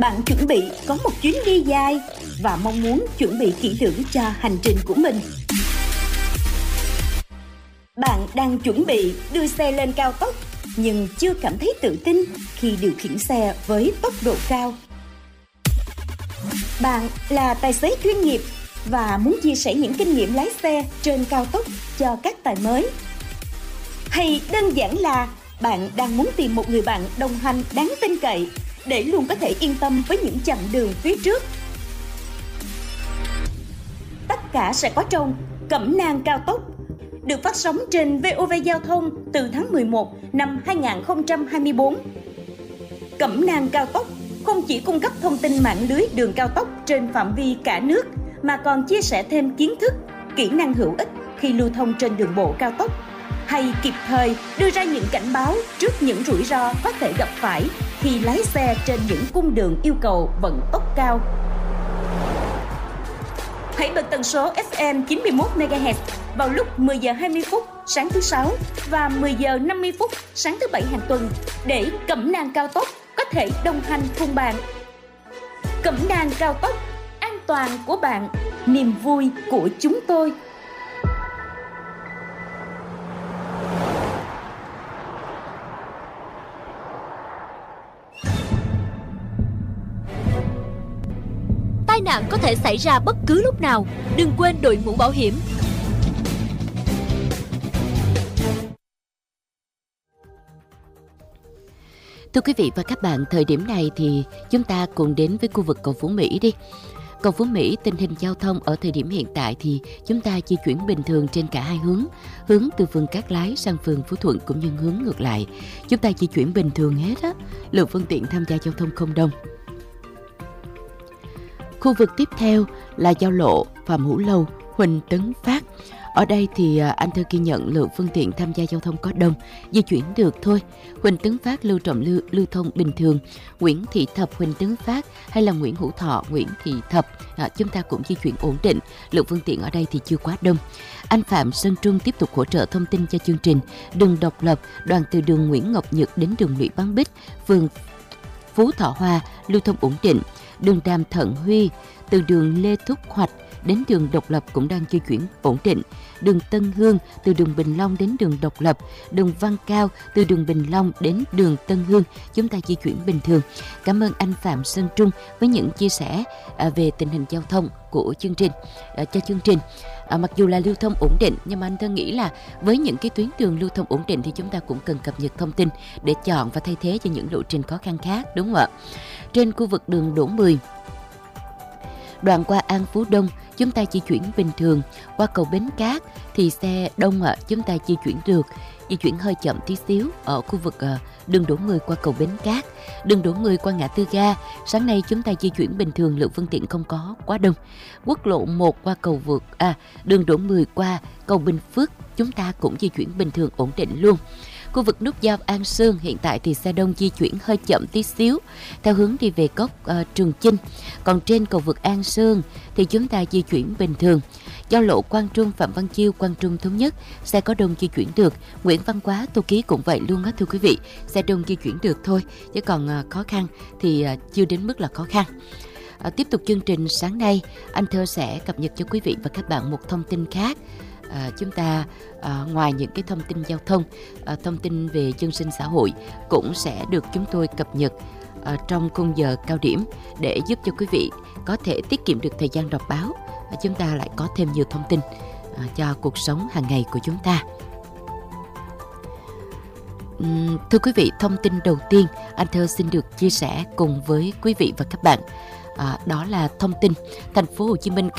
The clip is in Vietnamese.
Bạn chuẩn bị có một chuyến đi dài và mong muốn chuẩn bị kỹ lưỡng cho hành trình của mình. Bạn đang chuẩn bị đưa xe lên cao tốc nhưng chưa cảm thấy tự tin khi điều khiển xe với tốc độ cao. Bạn là tài xế chuyên nghiệp và muốn chia sẻ những kinh nghiệm lái xe trên cao tốc cho các tài mới. Hay đơn giản là bạn đang muốn tìm một người bạn đồng hành đáng tin cậy để luôn có thể yên tâm với những chặng đường phía trước. Tất cả sẽ có trong Cẩm nang cao tốc, được phát sóng trên VOV Giao thông từ tháng 11 năm 2024. Cẩm nang cao tốc không chỉ cung cấp thông tin mạng lưới đường cao tốc trên phạm vi cả nước, mà còn chia sẻ thêm kiến thức, kỹ năng hữu ích khi lưu thông trên đường bộ cao tốc, hay kịp thời đưa ra những cảnh báo trước những rủi ro có thể gặp phải khi lái xe trên những cung đường yêu cầu vận tốc cao. Hãy bật tần số FM 91 MHz vào lúc 10 giờ 20 phút sáng thứ Sáu và 10 giờ 50 phút sáng thứ Bảy hàng tuần để Cẩm nang cao tốc có thể đồng hành cùng bạn. Cẩm nang cao tốc, an toàn của bạn, niềm vui của chúng tôi. Tai nạn có thể xảy ra bất cứ lúc nào, đừng quên đội mũ bảo hiểm. Thưa quý vị và các bạn, thời điểm này thì chúng ta cùng đến với khu vực cầu Phú Mỹ đi. Cầu Phú Mỹ, tình hình giao thông ở thời điểm hiện tại thì chúng ta di chuyển bình thường trên cả hai hướng. Hướng từ phường Cát Lái sang phường Phú Thuận cũng như hướng ngược lại. Chúng ta di chuyển bình thường hết á, lượng phương tiện tham gia giao thông không đông. Khu vực tiếp theo là giao lộ Phạm Hữu Lâu, Huỳnh Tấn Phát. Ở đây thì anh Thơ ghi nhận lượng phương tiện tham gia giao thông có đông, di chuyển được thôi. Huỳnh Tấn Phát, Lưu Trọng lưu thông bình thường. Nguyễn Thị Thập, Huỳnh Tấn Phát hay là Nguyễn Hữu Thọ, Nguyễn Thị Thập, chúng ta cũng di chuyển ổn định. Lượng phương tiện ở đây thì chưa quá đông. Anh Phạm Sơn Trung tiếp tục hỗ trợ thông tin cho chương trình. Đường Độc Lập, đoạn từ đường Nguyễn Ngọc Nhật đến đường Lũy Bán Bích, phường Phú Thọ Hòa, lưu thông ổn định. Đường Đàm Thận Huy, từ đường Lê Thúc Hoạch đến đường Độc Lập cũng đang di chuyển ổn định. Đường Tân Hương, từ đường Bình Long đến đường Độc Lập. Đường Văn Cao, từ đường Bình Long đến đường Tân Hương, chúng ta di chuyển bình thường. Cảm ơn anh Phạm Sơn Trung với những chia sẻ về tình hình giao thông của chương trình, cho chương trình. Mặc dù là lưu thông ổn định, nhưng mà anh Thơ nghĩ là với những cái tuyến đường lưu thông ổn định thì chúng ta cũng cần cập nhật thông tin để chọn và thay thế cho những lộ trình khó khăn khác, đúng không ạ? Trên khu vực đường Đỗ Mười, đoạn qua An Phú Đông, chúng ta di chuyển bình thường. Qua cầu Bến Cát thì xe đông chúng ta di chuyển được, di chuyển hơi chậm tí xíu ở khu vực đường Đỗ Mười qua cầu Bến Cát. Đường Đỗ Mười qua ngã tư ga, sáng nay chúng ta di chuyển bình thường, lượng phương tiện không có quá đông. Quốc lộ 1 qua cầu vượt đường Đỗ Mười qua cầu Bình Phước, chúng ta cũng di chuyển bình thường ổn định luôn. Khu vực nút giao An Sương hiện tại thì xe đông di chuyển hơi chậm tí xíu theo hướng đi về cốc Trường Chinh. Còn trên cầu vượt An Sương thì chúng ta di chuyển bình thường. Giao lộ Quang Trung, Phạm Văn Chiêu, Quang Trung Thống Nhất, xe có đông di chuyển được. Nguyễn Văn Quá, Tô Ký cũng vậy luôn á thưa quý vị. Xe đông di chuyển được thôi, chứ còn khó khăn thì chưa đến mức là khó khăn. Tiếp tục chương trình sáng nay, anh Thơ sẽ cập nhật cho quý vị và các bạn một thông tin khác. Chúng ta ngoài những cái thông tin giao thông, thông tin về dân sinh xã hội cũng sẽ được chúng tôi cập nhật trong khung giờ cao điểm để giúp cho quý vị có thể tiết kiệm được thời gian đọc báo. Chúng ta lại có thêm nhiều thông tin cho cuộc sống hàng ngày của chúng ta. Thưa quý vị, thông tin đầu tiên anh Thơ xin được chia sẻ cùng với quý vị và các bạn, đó là thông tin thành phố Hồ Chí Minh